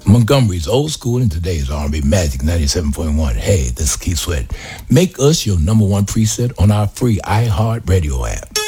Montgomery's old school and today's R&B Magic 97.1. Hey, this is Keith Sweat. Make us your number one preset on our free iHeart Radio app.